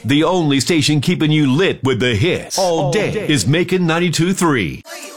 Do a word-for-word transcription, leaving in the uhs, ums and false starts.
The only station keeping you lit with the hits all day is Macon ninety-two point three.